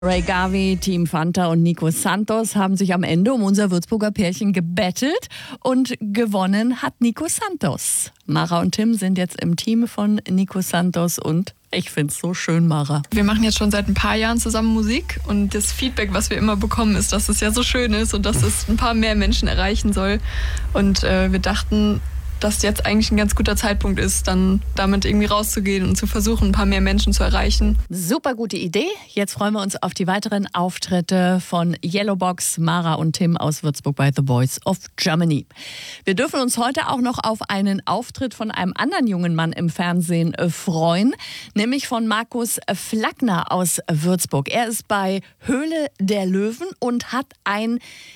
Ray Gavi, Team Fanta und Nico Santos haben sich am Ende um unser Würzburger Pärchen gebettelt und gewonnen hat Nico Santos. Mara und Tim sind jetzt im Team von Nico Santos und ich find's so schön, Mara. Wir machen jetzt schon seit ein paar Jahren zusammen Musik und das Feedback, was wir immer bekommen, ist, dass es ja so schön ist und dass es ein paar mehr Menschen erreichen soll. Und wir dachten, dass jetzt eigentlich ein ganz guter Zeitpunkt ist, dann damit irgendwie rauszugehen und zu versuchen, ein paar mehr Menschen zu erreichen. Super gute Idee. Jetzt freuen wir uns auf die weiteren Auftritte von Yellowbox, Mara und Tim aus Würzburg bei The Voice of Germany. Wir dürfen uns heute auch noch auf einen Auftritt von einem anderen jungen Mann im Fernsehen freuen, nämlich von Markus Flackner aus Würzburg. Er ist bei Höhle der Löwen und hat ein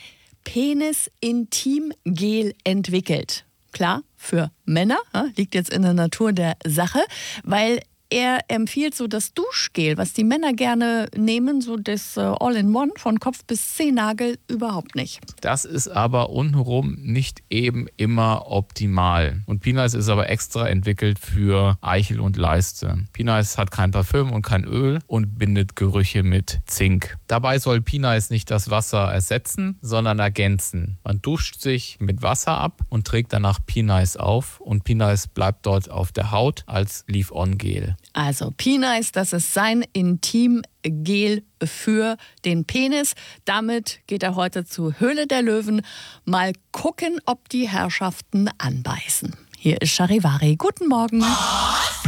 Penis-Intim-Gel entwickelt. Klar, für Männer, liegt jetzt in der Natur der Sache, weil er empfiehlt so das Duschgel, was die Männer gerne nehmen, so das All-in-One von Kopf bis Zehennagel überhaupt nicht. Das ist aber untenrum nicht eben immer optimal. Und Penice ist aber extra entwickelt für Eichel und Leiste. Penice hat kein Parfüm und kein Öl und bindet Gerüche mit Zink. Dabei soll Penice nicht das Wasser ersetzen, sondern ergänzen. Man duscht sich mit Wasser ab und trägt danach Penice auf und Penice bleibt dort auf der Haut als Leave-On-Gel. Also Penice, das ist sein Intimgel für den Penis. Damit geht er heute zu Höhle der Löwen. Mal gucken, ob die Herrschaften anbeißen. Hier ist Charivari. Guten Morgen.